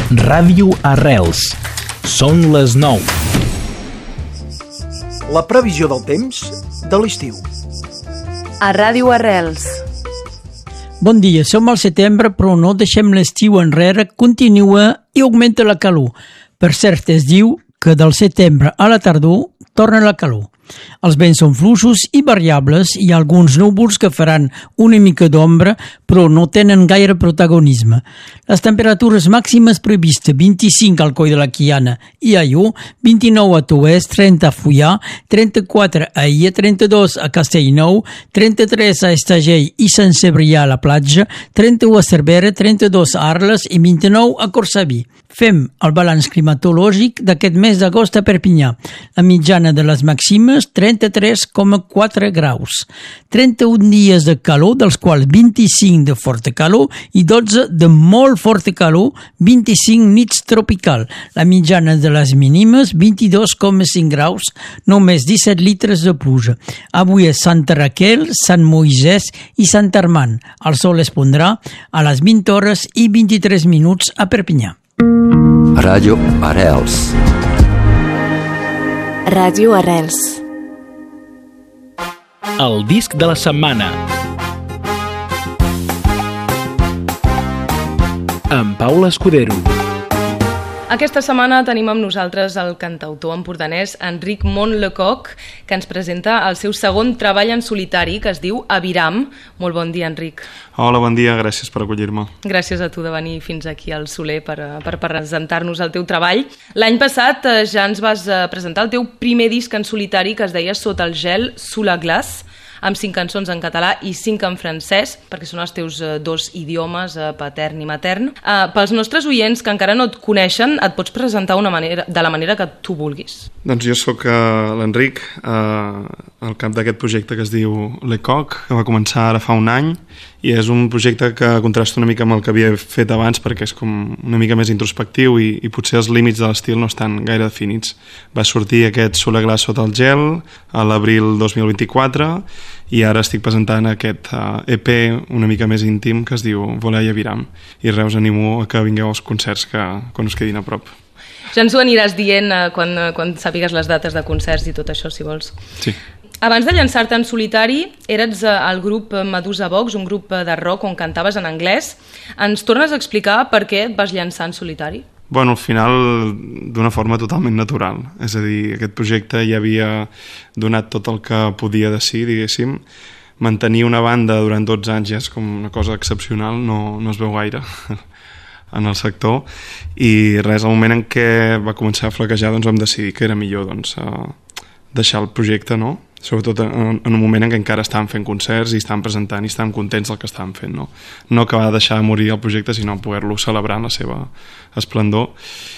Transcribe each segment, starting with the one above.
Ràdio Arrels. Són les 9. La previsió del temps de l'estiu. A Ràdio Arrels. Bon dia, som al setembre, però no deixem l'estiu enrere, continua i augmenta la calor. Per cert, es diu que del setembre a la tardor torna la calor. Els vents són fluixos i variables, hi ha alguns núvols que faran una mica d'ombra, però no tenen gaire protagonisme. Les temperatures màximes previstes: 25 al Coll de la Quiana i a Ió, 29 a Toès, 30 a Fullà, 34 a Illa, 32 a Castellnou, 33 a Estagell i Sant Cebrià a la platja, 31 a Cervera, 32 a Arles i 29 a Corçaví. Fem el balanç climatològic d'aquest mes d'agost a Perpinyà. La mitjana de les màximes, 33,4 graus. 31 dies de calor, dels quals 25 de forta calor i 12 de molt forta calor, 25 nits tropical. La mitjana de les mínimes, 22,5 graus, només 17 litres de pluja. Avui és Santa Raquel, Sant Moisès i Sant Armand. El sol es pondrà a les 20 hores i 23 minuts a Perpinyà. Ràdio Arrels. Ràdio Arrels. El disc de la setmana. Amb Paula Escudero. Aquesta setmana tenim amb nosaltres el cantautor empordanès Enric Mont-Lecoq, que ens presenta el seu segon treball en solitari, que es diu Aviram. Molt bon dia, Enric. Hola, bon dia, gràcies per acollir-me. Gràcies a tu de venir fins aquí al Soler per presentar-nos el teu treball. L'any passat ja ens vas presentar el teu primer disc en solitari, que es deia Sota el gel, sous la glace, amb 5 cançons en català i 5 en francès, perquè són els teus dos idiomes, patern i matern. Pels nostres oients que encara no et coneixen, et pots presentar de la manera que tu vulguis. Doncs jo sóc l'Enric, al cap d'aquest projecte que es diu Lecoq, que va començar ara fa un any, i és un projecte que contrasta una mica amb el que havia fet abans, perquè és com una mica més introspectiu i potser els límits de l'estil no estan gaire definits. Va sortir aquest Sous la glace, sota el gel a l'abril 2024 i ara estic presentant aquest EP una mica més íntim que es diu Voler i Aviram, i res, us animo a que vingueu als concerts quan us quedin a prop. Ja ens ho aniràs dient quan sàpigues les dates de concerts i tot això, si vols. Sí. Abans de llançar-te en solitari, eres al grup Medusa Vox, un grup de rock on cantaves en anglès. Ens tornes a explicar per què et vas llançar en solitari? Bueno, al final d'una forma totalment natural. És a dir, aquest projecte ja havia donat tot el que podia de si, diguéssim. Mantenir una banda durant 12 anys ja és com una cosa excepcional, no es veu gaire en el sector, i res, al moment en què va començar a flaquejar doncs vam decidir que era millor deixar el projecte, no? Sobretot en un moment en què encara estàvem fent concerts i estàvem presentant i estàvem contents del que estàvem fent, no que va deixar de morir el projecte, sinó poder-lo celebrar en la seva esplendor.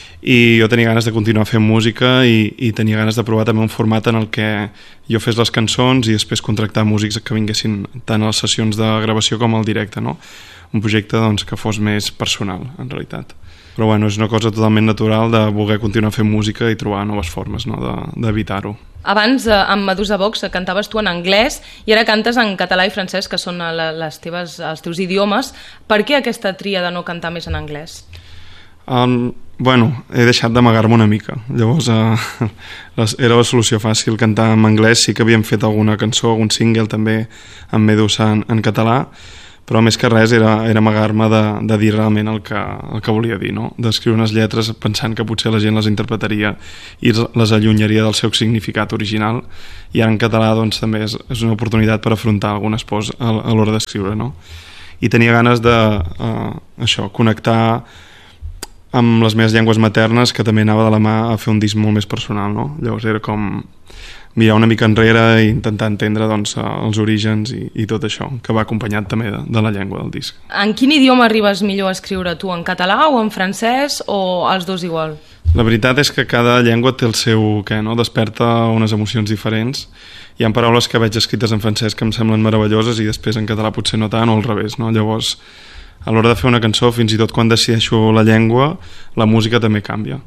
I jo tenia ganes de continuar fent música i tenia ganes de provar també un format en el que jo fes les cançons i després contractar músics que vinguessin tant a les sessions de gravació com al directe, no? Un projecte doncs, que fos més personal, en realitat. Però bueno, és una cosa totalment natural de voler continuar fent música i trobar noves formes, no? D'evitar-ho. Abans, amb Medusa Vox, cantaves tu en anglès i ara cantes en català i francès, que són els teus idiomes. Per què aquesta tria de no cantar més en anglès? Bueno, he deixat d'amagar-me una mica. Llavors era la solució fàcil cantar en anglès. Sí que havíem fet alguna cançó, algun single també amb Medusa en català, però més que res era amagar-me de dir realment el que volia dir, no? D'escriure unes lletres pensant que potser la gent les interpretaria i les allunyaria del seu significat original, i ara en català doncs, també és una oportunitat per afrontar algunes pors a l'hora d'escriure, no? I tenia ganes de connectar amb les meves llengües maternes, que també anava de la mà a fer un disc molt més personal, no? Llavors era com mirar una mica enrere i intentar entendre doncs, els orígens i tot això, que va acompanyat també de la llengua del disc. En quin idioma arribes millor a escriure tu? En català o en francès o els dos igual? La veritat és que cada llengua té el seu no? Desperta unes emocions diferents. Hi ha paraules que veig escrites en francès que em semblen meravelloses i després en català potser no tant, o al revés, no? Llavors, a l'hora de fer una cançó, fins i tot quan decideixo la llengua, la música també canvia.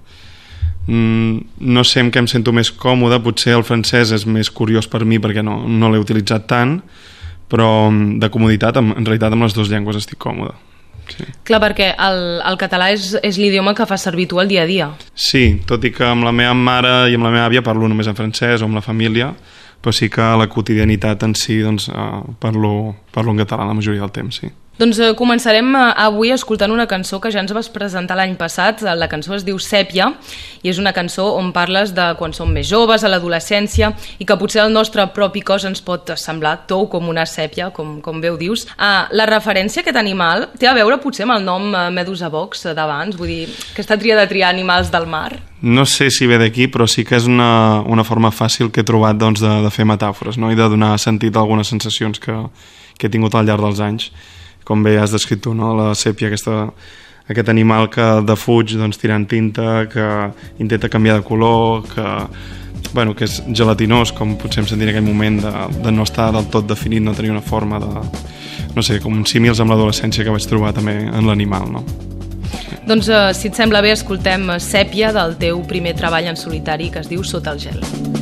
No sé amb què em sento més còmode, potser el francès és més curiós per mi perquè no l'he utilitzat tant, però de comoditat, en realitat amb les dues llengües estic còmode. Sí. Clar, perquè el català és l'idioma que fa servir tu al dia a dia. Sí, tot i que amb la meva mare i amb la meva àvia parlo només en francès o amb la família, però sí que a la quotidianitat en si doncs, parlo en català la majoria del temps, sí. Doncs començarem avui escoltant una cançó que ja ens vas presentar l'any passat. La cançó es diu Sèpia i és una cançó on parles de quan som més joves, a l'adolescència, i que potser el nostre propi cos ens pot semblar tou com una sèpia, com bé ho dius. La referència a aquest animal té a veure potser amb el nom Medusa Box d'abans, vull dir, aquesta tria de triar animals del mar. No sé si ve d'aquí, però sí que és una forma fàcil que he trobat doncs, de fer metàfores, no? I de donar sentit a algunes sensacions que he tingut al llarg dels anys. Com bé has descrit tu, no? La sèpia, aquest animal que defuig doncs, tirant tinta, que intenta canviar de color, que és gelatinós, com potser em sentia en aquell moment de no estar del tot definit, no tenir una forma no sé, com símils amb l'adolescència que vaig trobar també en l'animal, no? Doncs, si et sembla bé, escoltem Sèpia del teu primer treball en solitari que es diu Sota el gel.